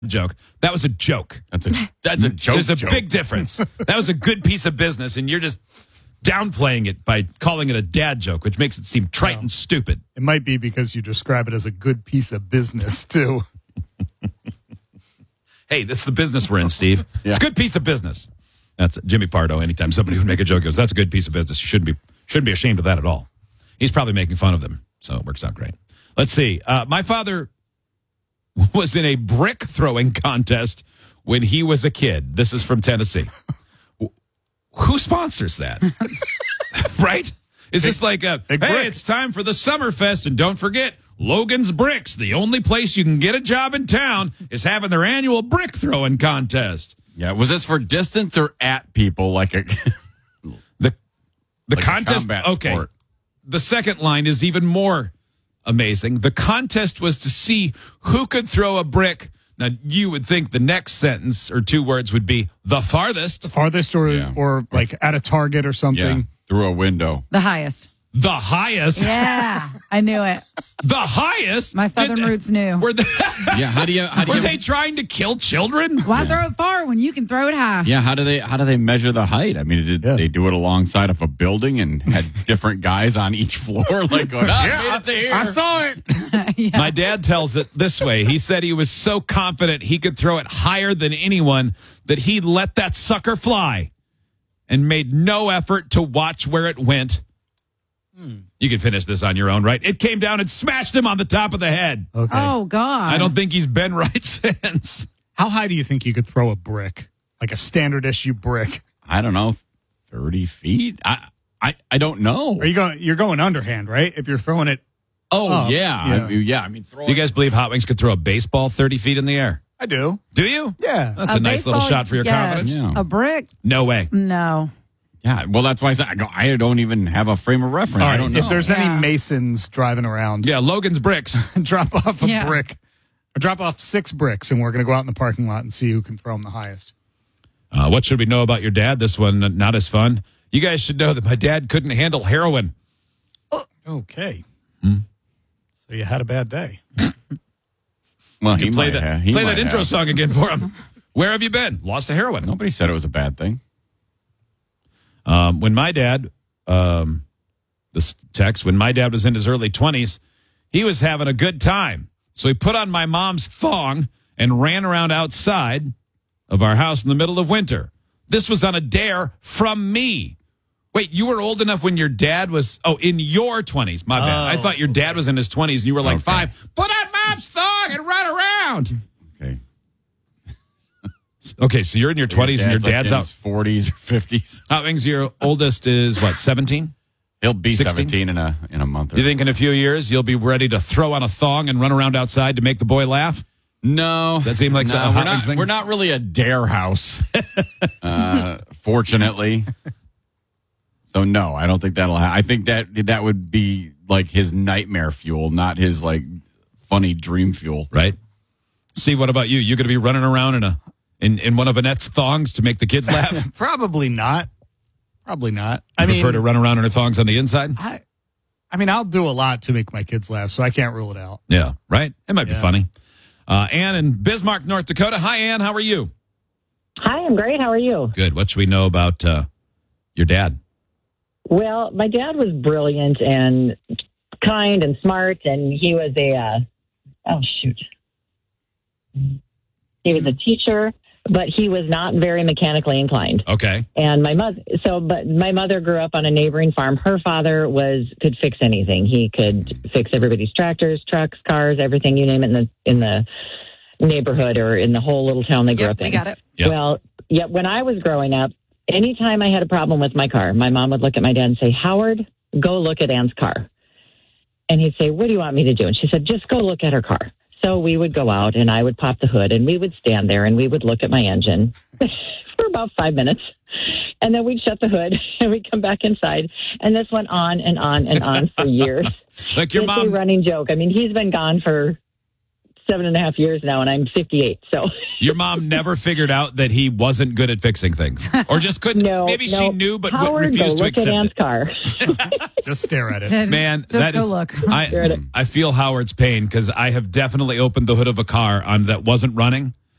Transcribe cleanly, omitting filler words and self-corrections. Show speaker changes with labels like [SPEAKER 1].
[SPEAKER 1] joke. That was a joke.
[SPEAKER 2] That's a joke.
[SPEAKER 1] There's a big difference. That was a good piece of business, and you're just downplaying it by calling it a dad joke, which makes it seem trite and stupid.
[SPEAKER 3] It might be because you describe it as a good piece of business, too.
[SPEAKER 1] Hey, this is the business we're in, Steve.
[SPEAKER 2] Yeah.
[SPEAKER 1] It's a good piece of business. That's Jimmy Pardo. Anytime somebody would make a joke, goes, that's a good piece of business. You shouldn't be ashamed of that at all. He's probably making fun of them, so it works out great. Let's see. My father was in a brick throwing contest when he was a kid. This is from Tennessee. Who sponsors that? Right? Is this like hey, it's time for the Summerfest, and don't forget, Logan's Bricks, the only place you can get a job in town, is having their annual brick throwing contest.
[SPEAKER 2] Yeah, was this for distance or at people like a
[SPEAKER 1] the
[SPEAKER 2] like
[SPEAKER 1] contest? Okay.
[SPEAKER 2] Sport?
[SPEAKER 1] The second line is even more amazing. The contest was to see who could throw a brick. Now, you would think the next sentence or two words would be the farthest.
[SPEAKER 3] The farthest or like at a target or something.
[SPEAKER 2] Yeah, through a window.
[SPEAKER 4] The highest.
[SPEAKER 1] The highest.
[SPEAKER 4] Yeah, I knew it.
[SPEAKER 1] The highest.
[SPEAKER 4] My Southern roots knew.
[SPEAKER 1] Were they,
[SPEAKER 2] How do you
[SPEAKER 1] were they trying to kill children?
[SPEAKER 4] Why throw it far when you can throw it high?
[SPEAKER 2] Yeah, how do they measure the height? I mean, did they do it alongside of a building and had different guys on each floor like going, made it to here.
[SPEAKER 3] I saw it.
[SPEAKER 4] Yeah.
[SPEAKER 1] My dad tells it this way. He said he was so confident he could throw it higher than anyone that he let that sucker fly and made no effort to watch where it went. You can finish this on your own, right? It came down and smashed him on the top of the head.
[SPEAKER 3] Okay.
[SPEAKER 4] Oh, God.
[SPEAKER 1] I don't think he's been right since.
[SPEAKER 3] How high do you think you could throw a brick? Like a standard issue brick?
[SPEAKER 2] I don't know, 30 feet? I don't know.
[SPEAKER 3] You're going underhand, right? If you're throwing it.
[SPEAKER 2] Oh,
[SPEAKER 3] up,
[SPEAKER 2] yeah.
[SPEAKER 3] yeah.
[SPEAKER 2] I mean,
[SPEAKER 1] Do you guys believe Hot Wings could throw a baseball 30 feet in the air?
[SPEAKER 3] I do.
[SPEAKER 1] Do you?
[SPEAKER 3] Yeah.
[SPEAKER 1] That's a nice little shot for your confidence.
[SPEAKER 2] Yeah.
[SPEAKER 4] A brick?
[SPEAKER 1] No way.
[SPEAKER 4] No.
[SPEAKER 2] Yeah, well, that's why I don't even have a frame of reference.
[SPEAKER 3] All right,
[SPEAKER 2] I don't know.
[SPEAKER 3] if there's any Masons driving around,
[SPEAKER 1] Yeah, Logan's Bricks.
[SPEAKER 3] drop off a brick. Or drop off 6 bricks, and we're going to go out in the parking lot and see who can throw them the highest.
[SPEAKER 1] What should we know about your dad? This one, not as fun. You guys should know that my dad couldn't handle heroin.
[SPEAKER 3] Okay. So you had a bad day.
[SPEAKER 2] Well, he
[SPEAKER 1] Play
[SPEAKER 2] might
[SPEAKER 1] that,
[SPEAKER 2] have. He
[SPEAKER 1] play
[SPEAKER 2] might
[SPEAKER 1] that intro
[SPEAKER 2] have.
[SPEAKER 1] song again for him. Where have you been? Lost to heroin.
[SPEAKER 2] Nobody said it was a bad thing.
[SPEAKER 1] When my dad, this text, when my dad was in his early 20s, he was having a good time. So he put on my mom's thong and ran around outside of our house in the middle of winter. This was on a dare from me. Wait, you were old enough when your dad was, in your 20s. My bad. I thought your dad was in his 20s and you were like 5. Put on mom's thong and run around.
[SPEAKER 2] Okay.
[SPEAKER 1] Okay, so you're in your 20s and your dad's
[SPEAKER 2] like in
[SPEAKER 1] out.
[SPEAKER 2] his 40s or 50s.
[SPEAKER 1] Hot Wings, your oldest is what, 17?
[SPEAKER 2] He'll be
[SPEAKER 1] 16?
[SPEAKER 2] 17 in a month. Or
[SPEAKER 1] You think in a few years you'll be ready to throw on a thong and run around outside to make the boy laugh?
[SPEAKER 2] No.
[SPEAKER 1] That seemed like a Hot Wings thing?
[SPEAKER 2] We're not really a dare house, fortunately. So, no, I don't think that'll happen. I think that would be like his nightmare fuel, not his like funny dream fuel.
[SPEAKER 1] Right? See, what about you? You going to be running around in one of Annette's thongs to make the kids laugh?
[SPEAKER 3] Probably not. Probably not.
[SPEAKER 1] I prefer to run around in her thongs on the inside?
[SPEAKER 3] I mean, I'll do a lot to make my kids laugh, so I can't rule it out.
[SPEAKER 1] Yeah, right? It might be funny. Ann in Bismarck, North Dakota. Hi, Ann. How are you?
[SPEAKER 5] Hi, I'm great. How are you?
[SPEAKER 1] Good. What should we know about your dad?
[SPEAKER 5] Well, my dad was brilliant and kind and smart, and he was he was a teacher, but he was not very mechanically inclined.
[SPEAKER 1] Okay.
[SPEAKER 5] And my mother grew up on a neighboring farm. Her father could fix anything. He could fix everybody's tractors, trucks, cars, everything, you name it in the neighborhood or in the whole little town they grew up in.
[SPEAKER 4] We got it.
[SPEAKER 1] Yep.
[SPEAKER 5] Well, when I was growing up, anytime I had a problem with my car, my mom would look at my dad and say, Howard, go look at Ann's car. And he'd say, what do you want me to do? And she said, just go look at her car. So we would go out and I would pop the hood and we would stand there and we would look at my engine for about 5 minutes. And then we'd shut the hood and we'd come back inside. And this went on and on and on for years.
[SPEAKER 1] Like your
[SPEAKER 5] it's
[SPEAKER 1] mom.
[SPEAKER 5] a running joke. I mean, he's been gone for 7.5 years now, and I'm 58. So
[SPEAKER 1] Your mom never figured out that he wasn't good at fixing things, or just couldn't.
[SPEAKER 5] no,
[SPEAKER 1] Maybe she knew, but
[SPEAKER 5] Howard,
[SPEAKER 1] refused to
[SPEAKER 5] go look
[SPEAKER 1] accept
[SPEAKER 5] at Ann's
[SPEAKER 1] it.
[SPEAKER 5] car.
[SPEAKER 3] Just stare at it.
[SPEAKER 1] Man,
[SPEAKER 4] Just
[SPEAKER 1] that
[SPEAKER 4] go
[SPEAKER 1] is.
[SPEAKER 4] look.
[SPEAKER 1] I feel Howard's pain because I have definitely opened the hood of a car that wasn't running,